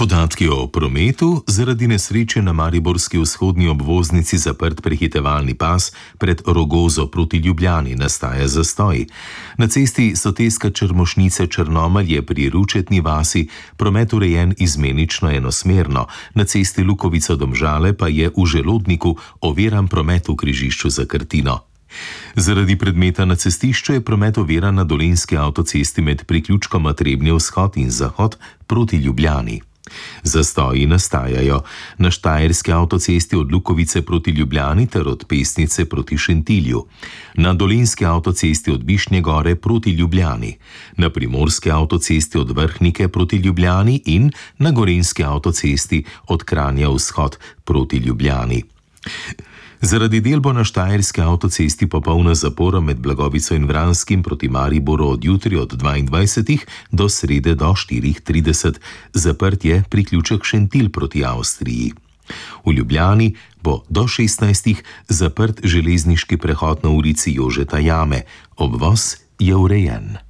Podatki o prometu: zaradi nesreče na mariborski vzhodni obvoznici zaprt prehitevalni pas pred Rogozo proti Ljubljani, nastaja zastoj. Na cesti Soteska-Črmošnice-Črnomelj je pri Ručetni vasi promet urejen izmenično enosmerno, na cesti Lukovica-Domžale pa je v Želodniku oviran promet v križišču za Krtino. Zaradi predmeta na cestišču je promet oviran na dolenjski avtocesti med priključkoma Trebnje vzhod in zahod proti Ljubljani. Zastoji nastajajo na štajerski avtocesti od Lukovice proti Ljubljani ter od Pesnice proti Šentilju, na dolenjski avtocesti od Višnje Gore proti Ljubljani, na primorski avtocesti od Vrhnike proti Ljubljani in na gorenjski avtocesti od Kranja vzhod proti Ljubljani. Zaradi del bo na štajerski avtocesti popolna zapora med Blagovico in Vranskim proti Mariboru od jutri od 22. do srede do 4:30. Zaprt je priključek Šentilj proti Avstriji. V Ljubljani bo do 16. zaprt železniški prehod na ulici Jožeta Jame. Obvoz je urejen.